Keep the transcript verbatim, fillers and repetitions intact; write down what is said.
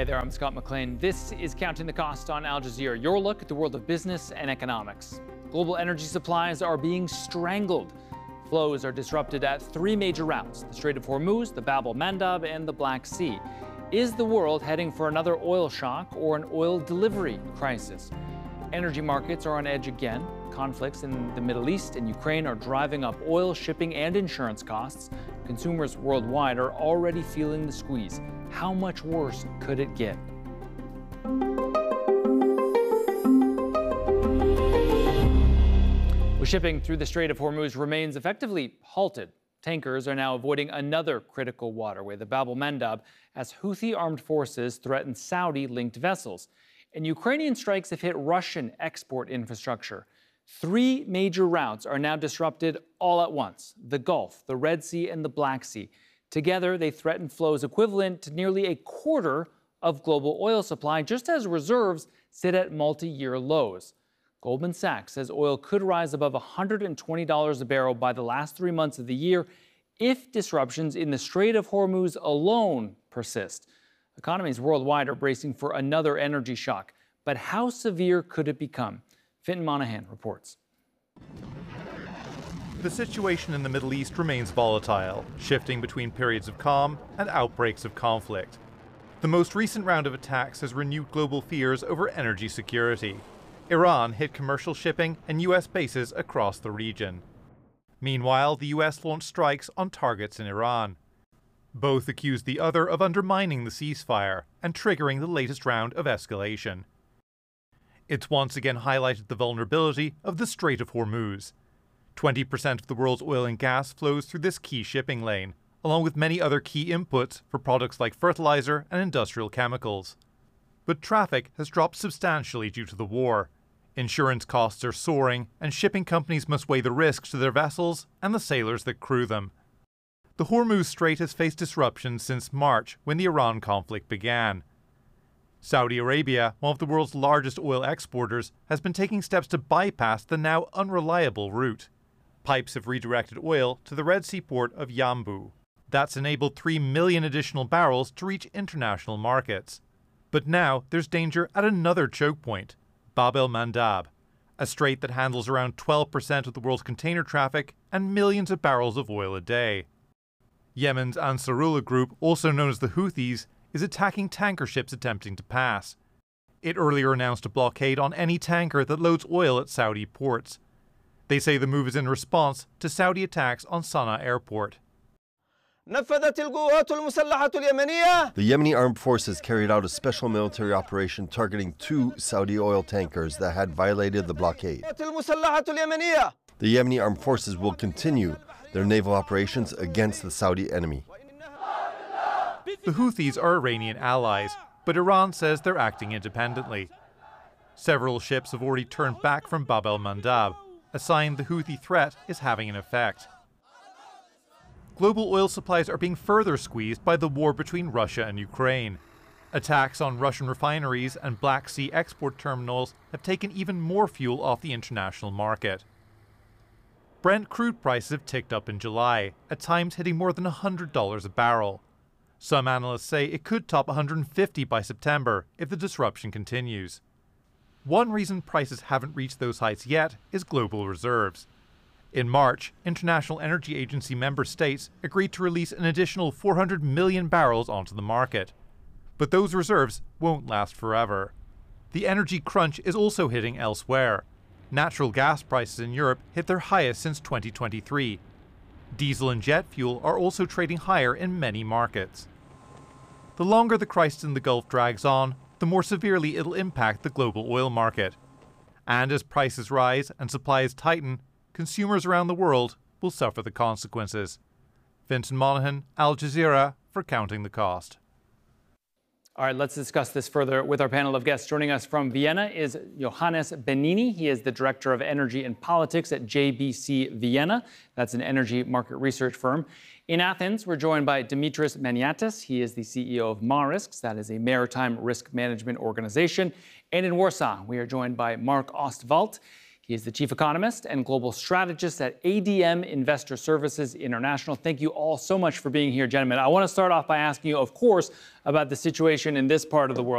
there, I'm Scott McLean. This is Counting the Cost on Al Jazeera, your look at the world of business and economics. Global energy supplies are being strangled. Flows are disrupted at three major routes: the Strait of Hormuz, the Bab el-Mandab, and the Black Sea. Is the world heading for another oil shock or an oil delivery crisis? Energy markets are on edge again. Conflicts in the Middle East and Ukraine are driving up oil, shipping, and insurance costs. Consumers worldwide are already feeling the squeeze. How much worse could it get? Well, shipping through the Strait of Hormuz remains effectively halted. Tankers are now avoiding another critical waterway, the Bab el-Mandab, as Houthi armed forces threaten Saudi-linked vessels. And Ukrainian strikes have hit Russian export infrastructure. Three major routes are now disrupted all at once: the Gulf, the Red Sea, and the Black Sea. Together, they threaten flows equivalent to nearly a quarter of global oil supply, just as reserves sit at multi-year lows. Goldman Sachs says oil could rise above one hundred twenty dollars a barrel by the last three months of the year if disruptions in the Strait of Hormuz alone persist. Economies worldwide are bracing for another energy shock. But how severe could it become? Fintan Monahan reports. The situation in the Middle East remains volatile, shifting between periods of calm and outbreaks of conflict. The most recent round of attacks has renewed global fears over energy security. Iran hit commercial shipping and U S bases across the region. Meanwhile, the U S launched strikes on targets in Iran. Both accused the other of undermining the ceasefire and triggering the latest round of escalation. It's once again highlighted the vulnerability of the Strait of Hormuz. twenty percent of the world's oil and gas flows through this key shipping lane, along with many other key inputs for products like fertilizer and industrial chemicals. But traffic has dropped substantially due to the war. Insurance costs are soaring, and shipping companies must weigh the risks to their vessels and the sailors that crew them. The Hormuz Strait has faced disruptions since March, when the Iran conflict began. Saudi Arabia, one of the world's largest oil exporters, has been taking steps to bypass the now unreliable route. Pipes have redirected oil to the Red Sea port of Yanbu. That's enabled three million additional barrels to reach international markets. But now there's danger at another choke point, Bab el-Mandab, a strait that handles around twelve percent of the world's container traffic and millions of barrels of oil a day. Yemen's Ansarullah group, also known as the Houthis, is attacking tanker ships attempting to pass. It earlier announced a blockade on any tanker that loads oil at Saudi ports. They say the move is in response to Saudi attacks on Sana'a airport. The Yemeni armed forces carried out a special military operation targeting two Saudi oil tankers that had violated the blockade. The Yemeni armed forces will continue their naval operations against the Saudi enemy. The Houthis are Iranian allies, but Iran says they're acting independently. Several ships have already turned back from Bab el-Mandab, a sign the Houthi threat is having an effect. Global oil supplies are being further squeezed by the war between Russia and Ukraine. Attacks on Russian refineries and Black Sea export terminals have taken even more fuel off the international market. Brent crude prices have ticked up in July, at times hitting more than one hundred dollars a barrel. Some analysts say it could top one hundred fifty dollars by September if the disruption continues. One reason prices haven't reached those heights yet is global reserves. In March, International Energy Agency member states agreed to release an additional four hundred million barrels onto the market. But those reserves won't last forever. The energy crunch is also hitting elsewhere. Natural gas prices in Europe hit their highest since twenty twenty-three. Diesel and jet fuel are also trading higher in many markets. The longer the crisis in the Gulf drags on, the more severely it'll impact the global oil market. And as prices rise and supplies tighten, consumers around the world will suffer the consequences. Fintan Monahan, Al Jazeera, for Counting the Cost. All right, let's discuss this further with our panel of guests. Joining us from Vienna is Johannes Benini. He is the Director of Energy and Politics at J B C Vienna. That's an energy market research firm. In Athens, we're joined by Dimitris Maniatis. He is the C E O of Marisks. That is a maritime risk management organization. And in Warsaw, we are joined by Mark Ostwald. He is the chief economist and global strategist at A D M Investor Services International. Thank you all so much for being here, gentlemen. I want to start off by asking you, of course, about the situation in this part of the world.